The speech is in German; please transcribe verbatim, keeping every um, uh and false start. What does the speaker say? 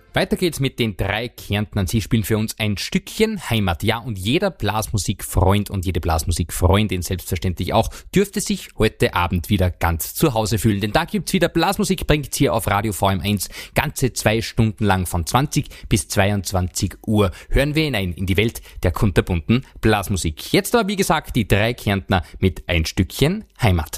Weiter geht's mit den drei Kärntnern. Sie spielen für uns ein Stückchen Heimat. Ja, und jeder Blasmusikfreund und jede Blasmusikfreundin selbstverständlich auch dürfte sich heute Abend wieder ganz zu Hause fühlen. Denn da gibt's wieder Blasmusik, bringt's hier auf Radio V M eins ganze zwei Stunden lang von zwanzig bis zweiundzwanzig Uhr. Hören wir hinein in die Welt der kunterbunten Blasmusik. Jetzt aber, wie gesagt, die drei Kärntner mit ein Stückchen Heimat.